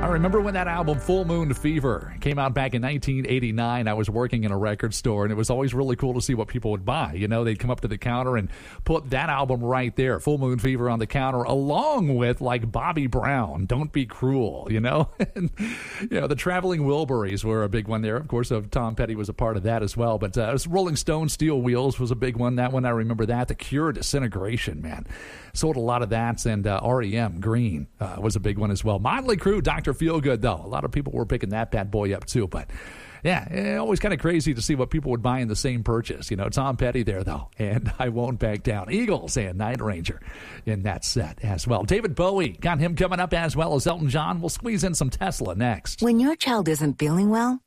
remember when that album Full Moon Fever came out back in 1989. I was working in a record store, and it was always really cool to see what people would buy. You know, they'd come up to the counter and put that album right there, Full Moon Fever, on the counter, along with, like, Bobby Brown, Don't Be Cruel, you know? And, you know, the Traveling Wilburys were a big one there. Of course, Tom Petty was a part of that as well. But Rolling Stone, Steel Wheels was a big one. That one, I remember that. The Cure, Disintegration, man. Sold a lot of that. And R.E.M., Green, was a big one as well. Motley Crue, Dr. Feelgood, though. A lot of people were picking that bad boy up, too. But, yeah, always kind of crazy to see what people would buy in the same purchase. You know, Tom Petty there, though. And I Won't Back Down. Eagles and Night Ranger in that set as well. David Bowie, got him coming up as well as Elton John. We'll squeeze in some Tesla next. When your child isn't feeling well,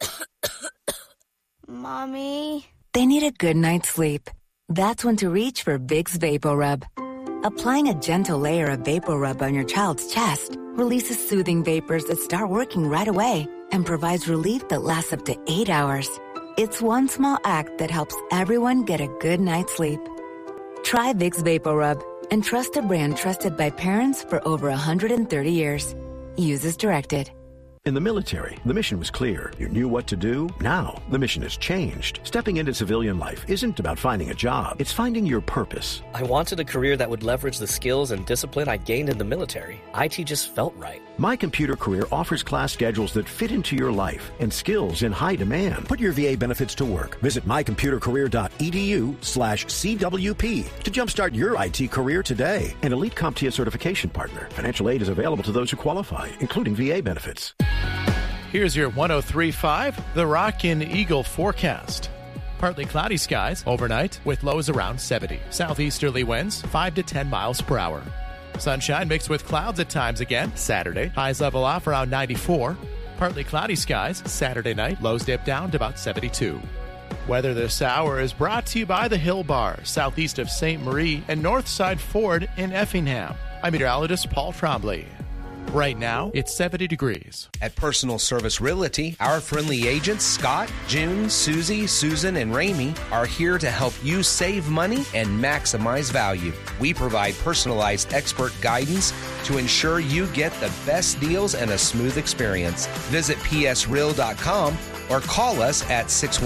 Mommy, they need a good night's sleep. That's when to reach for Vicks VapoRub. Applying a gentle layer of VapoRub on your child's chest releases soothing vapors that start working right away and provides relief that lasts up to 8 hours. It's one small act that helps everyone get a good night's sleep. Try Vicks VapoRub and trust a brand trusted by parents for over 130 years. Use as directed. In the military, the mission was clear. You knew what to do. Now, the mission has changed. Stepping into civilian life isn't about finding a job. It's finding your purpose. I wanted a career that would leverage the skills and discipline I gained in the military. IT just felt right. My Computer Career offers class schedules that fit into your life and skills in high demand. Put your VA benefits to work. Visit mycomputercareer.edu/CWP to jumpstart your IT career today. An elite CompTIA certification partner. Financial aid is available to those who qualify, including VA benefits. Here's your 103.5, The Rockin' Eagle forecast. Partly cloudy skies overnight with lows around 70. Southeasterly winds 5 to 10 miles per hour. Sunshine mixed with clouds at times again Saturday. Highs level off around 94. Partly cloudy skies Saturday night. Lows dip down to about 72. Weather this hour is brought to you by the Hill Bar, southeast of St. Marie and Northside Ford in Effingham. I'm meteorologist Paul Trombley. Right now, it's 70 degrees. At Personal Service Realty, our friendly agents, Scott, June, Susie, Susan, and Ramey, are here to help you save money and maximize value. We provide personalized expert guidance to ensure you get the best deals and a smooth experience. Visit psreal.com or call us at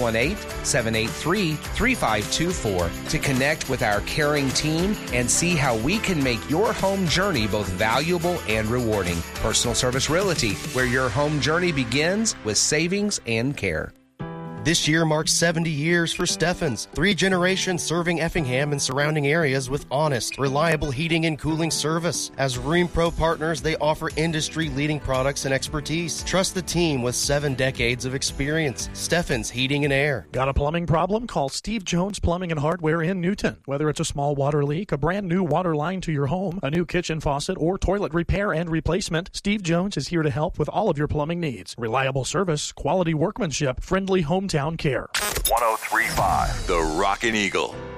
618-783-3524 to connect with our caring team and see how we can make your home journey both valuable and rewarding. Personal Service Realty, where your home journey begins with savings and care. This year marks 70 years for Steffens, 3 generations serving Effingham and surrounding areas with honest, reliable heating and cooling service. As Rheem Pro partners, they offer industry-leading products and expertise. Trust the team with 7 decades of experience. Steffens Heating and Air. Got a plumbing problem? Call Steve Jones Plumbing and Hardware in Newton. Whether it's a small water leak, a brand new water line to your home, a new kitchen faucet, or toilet repair and replacement, Steve Jones is here to help with all of your plumbing needs. Reliable service, quality workmanship, friendly hometown care. 103.5 The Rockin' Eagle.